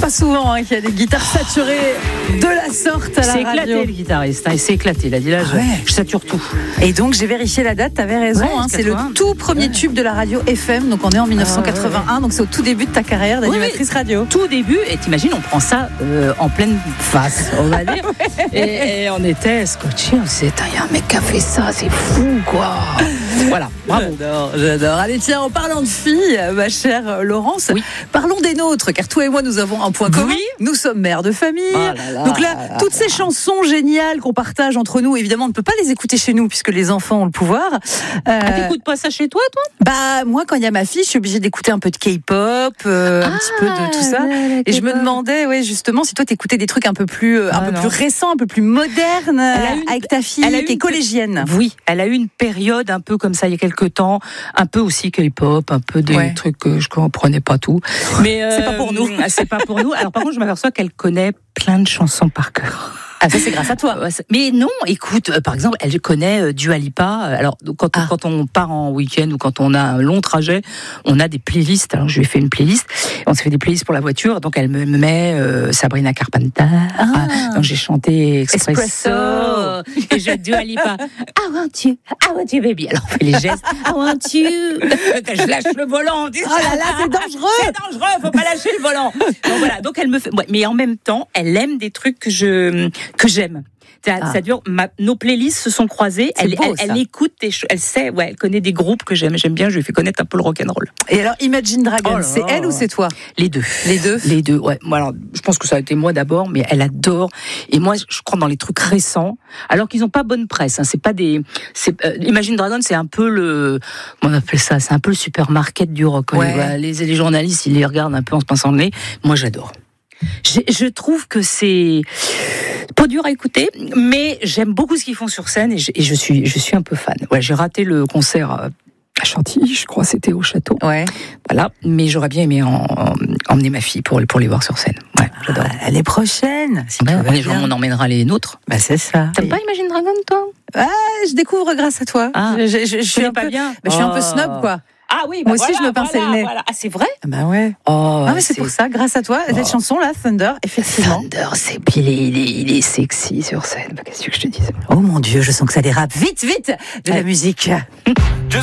pas souvent qu'il y a des guitares saturées de la sorte à la radio. C'est éclaté le guitariste, il s'est éclaté. Il a dit là, je sature tout. Et donc j'ai vérifié la date, t'avais raison. C'est le tout premier tube de la radio FM. Donc on est en 1981, donc c'est au tout début de ta carrière d'animatrice radio. Tout début, et t'imagines, on prend ça en pleine face, on va dire. Et on était scotchés, on s'est dit, il y a un mec qui a fait ça, c'est fou quoi. Voilà, bravo. J'adore. Allez, tiens, en parlant de filles, ma chère Laurence, parlons des nôtres, car toi et moi, nous avons un point commun. Nous sommes mères de famille. Donc là, toutes ces chansons géniales qu'on partage entre nous, évidemment, on ne peut pas les écouter chez nous, puisque les enfants ont le pouvoir. T'écoutes pas ça chez toi, toi ? Bah, moi, quand il y a ma fille, je suis obligée d'écouter un peu de K-pop, un petit peu de tout ça. Et je me demandais, justement, si toi, t'écoutais des trucs un peu plus récents, un peu plus modernes, avec ta fille qui est collégienne. Oui, elle a eu une période un peu comme ça il y a quelques temps, un peu aussi K-pop, un peu des trucs que je comprenais pas tout. Mais c'est pas pour nous. C'est pas pour nous. Alors par contre, je m'aperçois qu'elle connaît plein de chansons par cœur. Ah, ça c'est grâce à toi. Mais non, écoute, par exemple, elle connaît Dua Lipa. Alors quand on part en week-end ou quand on a un long trajet, on a des playlists. Alors je lui ai fait une playlist. On s'est fait des playlists pour la voiture. Donc elle me met Sabrina Carpenter. Donc j'ai chanté Espresso. Et je Dua Lipa. I want you baby. Alors on fait les gestes. I want you. Je lâche le volant. Oh là là, c'est dangereux. C'est dangereux. Faut pas lâcher le volant. Donc voilà. Donc elle me fait. Mais en même temps, elle aime des trucs que j'aime. C'est-à-dire, nos playlists se sont croisées. Elle écoute des choses. Elle sait, elle connaît des groupes que j'aime. J'aime bien. Je lui fais connaître un peu le rock'n'roll. Et alors, Imagine Dragons, c'est elle ou c'est toi ? Les deux. Les deux. Ouais. Moi, alors, je pense que ça a été moi d'abord, mais elle adore. Et moi, je crois dans les trucs récents, alors qu'ils n'ont pas bonne presse. C'est pas des. Imagine Dragons, c'est un peu on appelle ça. C'est un peu le supermarket du rock. Les journalistes, ils les regardent un peu en se pinçant le nez. Moi, j'adore. Je trouve que c'est pas dur à écouter, mais j'aime beaucoup ce qu'ils font sur scène et je suis un peu fan. Ouais, j'ai raté le concert à Chantilly, je crois, c'était au château. Voilà, mais j'aurais bien aimé emmener ma fille pour les voir sur scène. Ouais, j'adore. L'année prochaine, si on emmènera les nôtres. Bah c'est ça. T'aimes pas Imagine Dragon, toi ? Je découvre grâce à toi. Je suis pas bien. Je suis un peu snob, quoi. Ah oui, moi aussi je me pinçais le nez. Voilà. Ah, c'est vrai ? Bah ouais. Mais c'est pour ça, grâce à toi, cette chanson là, Thunder, effectivement. Thunder, il est sexy sur scène. Qu'est-ce que je te dis ? Oh mon Dieu, je sens que ça dérape. Vite, de la musique.